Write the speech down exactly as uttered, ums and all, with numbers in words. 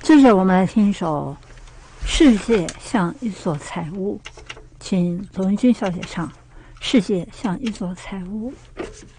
接着我们来听一首《世界像一所财物》，请罗文君小姐唱《世界像一所财物》。